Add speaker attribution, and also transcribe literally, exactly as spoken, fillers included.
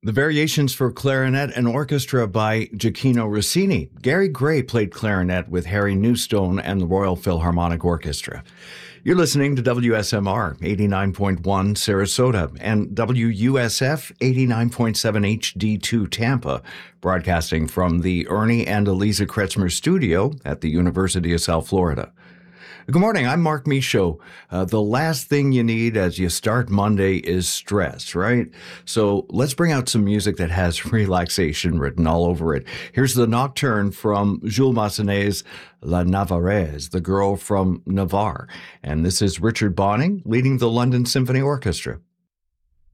Speaker 1: The Variations for Clarinet and Orchestra by Gioacchino Rossini. Gary Gray played clarinet with Harry Newstone and the Royal Philharmonic Orchestra. You're listening to W S M R eighty-nine point one Sarasota and W U S F eighty-nine point seven H D two Tampa, broadcasting from the Ernie and Eliza Kretzmer studio at the University of South Florida. Good morning, I'm Mark Michaud. Uh, the last thing you need as you start Monday is stress, right? So let's bring out some music that has relaxation written all over it. Here's the Nocturne from Jules Massenet's La Navarraise, the girl from Navarre. And this is Richard Bonynge leading the London Symphony Orchestra.